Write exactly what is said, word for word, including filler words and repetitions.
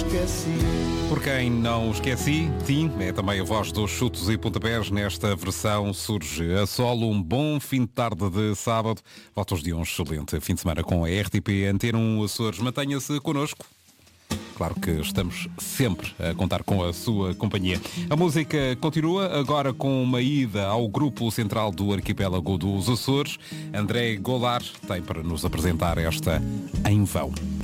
esqueci. Por quem não esqueci, Tim, é também a voz dos chutos e pontapés. Nesta versão surge a solo. Um bom fim de tarde de sábado. Votos de um excelente fim de semana com a R T P Antena um Açores. Mantenha-se connosco. Claro que estamos sempre a contar com a sua companhia. A música continua agora com uma ida ao grupo central do arquipélago dos Açores. André Goulart tem para nos apresentar esta Em Vão.